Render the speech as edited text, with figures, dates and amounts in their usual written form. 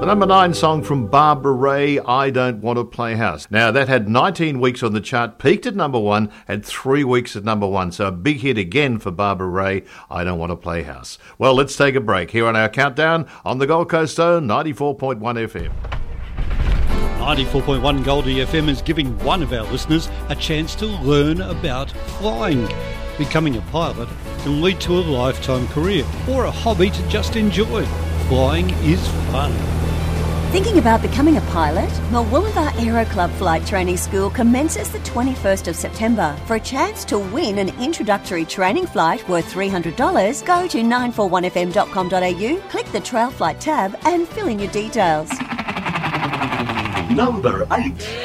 The number 9 song from Barbara Ray, I Don't Want to Play House. Now, that had 19 weeks on the chart, peaked at number 1, had 3 weeks at number 1. So a big hit again for Barbara Ray, I Don't Want to Play House. Well, let's take a break here on our countdown on the Gold Coast Zone, 94.1 FM. 94.1 Goldie FM is giving one of our listeners a chance to learn about flying. Becoming a pilot can lead to a lifetime career or a hobby to just enjoy. Flying is fun. Thinking about becoming a pilot? Mulwillumbah Aero Club Flight Training School commences the 21st of September. For a chance to win an introductory training flight worth $300, go to 941fm.com.au, click the Trail Flight tab and fill in your details. Number 8.